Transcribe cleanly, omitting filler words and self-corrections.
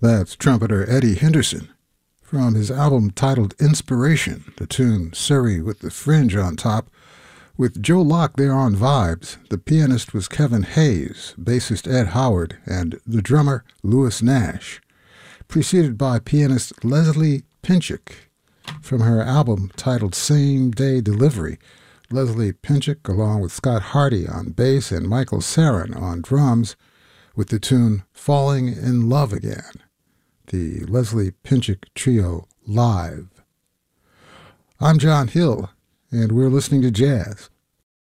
That's trumpeter Eddie Henderson. From his album titled Inspiration, the tune Surrey with the Fringe on top. With Joe Locke there on vibes, the pianist was Kevin Hayes, bassist Ed Howard, and the drummer Louis Nash, preceded by pianist Leslie Pinchik. From her album titled Same Day Delivery, Leslie Pinchik, along with Scott Hardy on bass and Michael Sarin on drums, with the tune Falling in Love Again. The Leslie Pinchik Trio live. I'm John Hill, and we're listening to jazz.